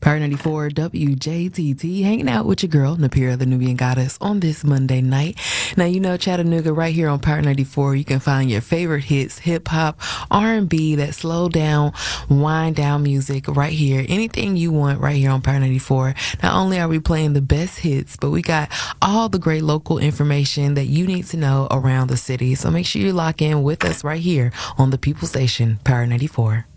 Power 94 WJTT, hanging out with your girl, Napira, the Nubian Goddess, on this Monday night. Now, you know Chattanooga right here on Power 94, you can find your favorite hits, hip-hop, R&B, that slow down, wind down music right here. Anything you want right here on Power 94. Not only are we playing the best hits, but we got all the great local information that you need to know around the city. So make sure you lock in with us right here on the People Station, Power 94.